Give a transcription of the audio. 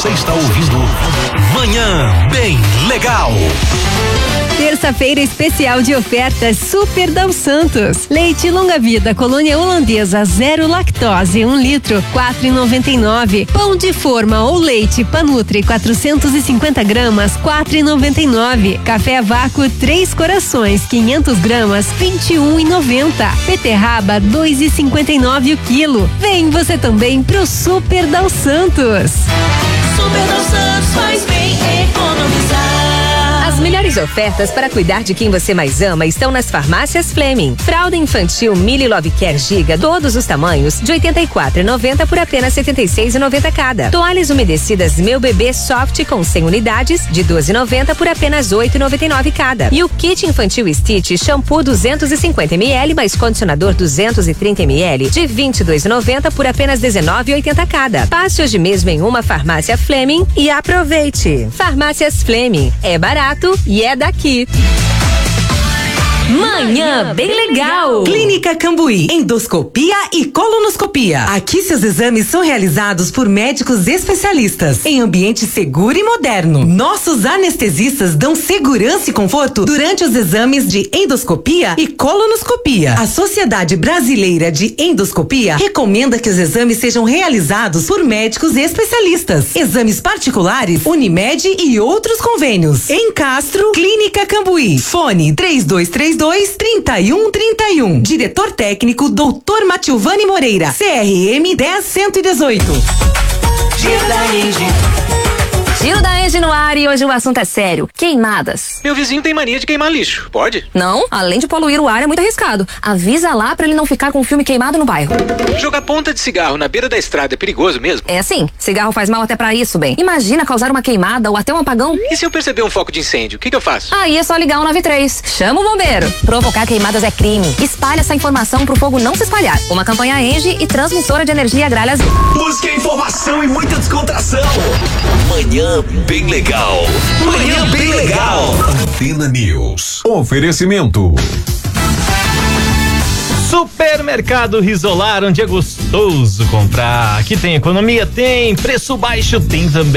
Você está ouvindo Manhã Bem Legal. Terça-feira especial de ofertas Super Dal Santos. Leite longa vida colônia holandesa 0 lactose 1 litro 4,99. Pão de forma ou leite Panutri 450 gramas 4,99. Café a vácuo 3 corações 500 gramas 21,90. Beterraba 2,59 o quilo. Vem você também pro Super Dal Santos. Super Dal Santos faz bem economizar. As melhores ofertas para cuidar de quem você mais ama estão nas farmácias Fleming. Fralda infantil Mili Love Care Giga, todos os tamanhos, de R$ 84,90 por apenas R$ 76,90 cada. Toalhas umedecidas Meu Bebê Soft com 100 unidades, de R$ 12,90 por apenas R$ 8,99 cada. E o kit infantil Stitch shampoo 250 ml mais condicionador 230 ml, de R$ 22,90 por apenas R$ 19,80 cada. Passe hoje mesmo em uma farmácia Fleming e aproveite. Farmácias Fleming, é barato e é daqui. Manhã Bem Legal. Clínica Cambuí, endoscopia e colonoscopia. Aqui seus exames são realizados por médicos especialistas em ambiente seguro e moderno. Nossos anestesistas dão segurança e conforto durante os exames de endoscopia e colonoscopia. A Sociedade Brasileira de Endoscopia recomenda que os exames sejam realizados por médicos especialistas. Exames particulares, Unimed e outros convênios. Em Castro, Clínica Cambuí. Fone 3232-3131. Diretor técnico Dr. Matilvani Moreira, CRM 10118. Giro da Engie. Giro da Engie no ar e hoje o assunto é sério. Queimadas. Meu vizinho tem mania de queimar lixo. Pode? Não, além de poluir o ar é muito arriscado. Avisa lá pra ele não ficar com o filme queimado no bairro. Jogar ponta de cigarro na beira da estrada é perigoso mesmo? É sim, cigarro faz mal até pra isso, bem. Imagina causar uma queimada ou até um apagão. E se eu perceber um foco de incêndio, o que eu faço? Aí é só ligar o 93. Chama o bombeiro. Provocar queimadas é crime. Espalhe essa informação pro fogo não se espalhar. Uma campanha Engie e Transmissora de Energia Agralhas. Busca informação e muita descontração. Manhã Bem Legal. Manhã Bem Legal. Antena News. Oferecimento. Supermercado Risolar, onde é gostoso comprar. Aqui tem economia, tem preço baixo, tem também